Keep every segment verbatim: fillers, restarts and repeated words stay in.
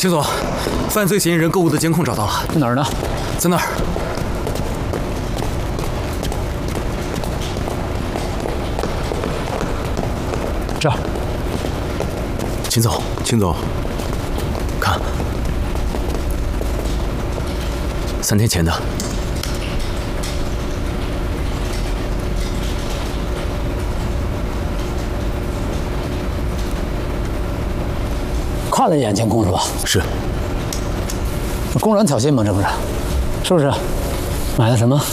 秦总，犯罪嫌疑人购物的监控找到了， 在哪儿呢？ 在那儿。 这儿。 秦总， 秦总， 看，三天前的。 看了一眼监控是吧？ 是。 公然挑衅吗？这不是？是不是？买的什么？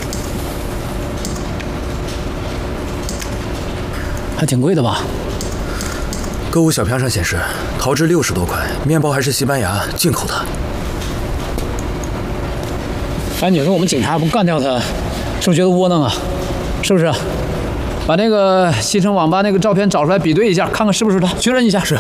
还挺贵的吧？ 购物小票上显示，陶制六十多块，面包还是西班牙进口的。 哎，你说我们警察不干掉他，是不是觉得窝囊啊？是不是？把那个西城网吧那个照片找出来比对一下，看看是不是他，确认一下。 是。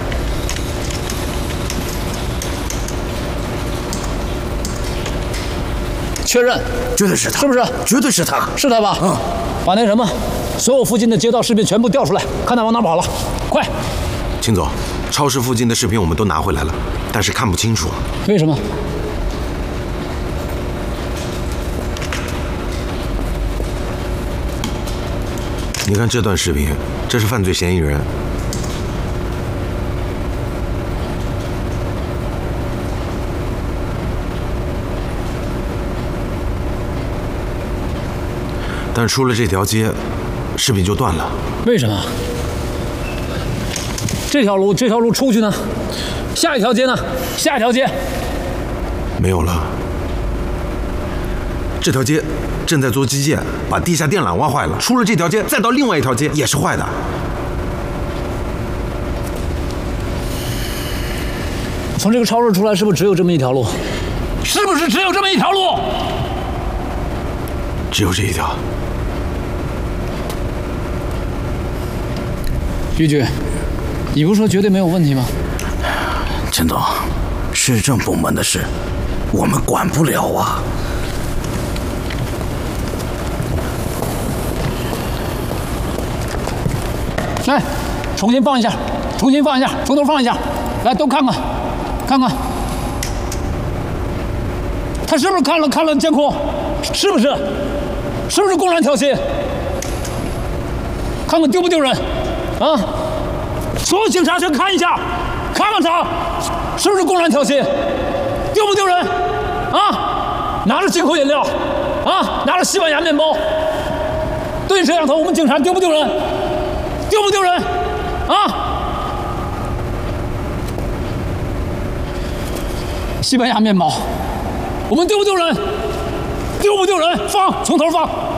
确认， 绝对是他， 是不是？ 绝对是他， 是他吧？嗯，把那什么，所有附近的街道视频全部调出来，看他往哪跑了，快！ 秦总，超市附近的视频我们都拿回来了，但是看不清楚。 为什么？ 你看这段视频，这是犯罪嫌疑人。 但出了这条街，视频就断了。 为什么？这条路，这条路出去呢？下一条街呢？下一条街没有了。这条街正在做基建，把地下电缆挖坏了。出了这条街，再到另外一条街也是坏的。 从这个超市出来，是不是只有这么一条路？是不是只有这么一条路？ 只有这一条。 于局，你不是说绝对没有问题吗？ 陈总，市政部门的事，我们管不了啊。 来，重新放一下，重新放一下，从头放一下，来都看看，看看，他是不是看了看了监控？是不是？是不是公然挑衅？看看丢不丢人？ 啊！所有警察全看一下，看看他是不是公然挑衅，丢不丢人？啊！拿着进口饮料，啊，拿着西班牙面包，对摄像头，我们警察丢不丢人？丢不丢人？啊！西班牙面包，我们丢不丢人？丢不丢人？放，从头放。